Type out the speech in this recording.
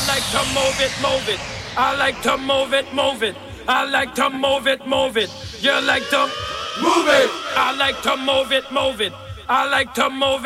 like to move it, move it. I like to move it, move it. I like to move it, move it. You like to move it. I like to move it, move it. I like to move it.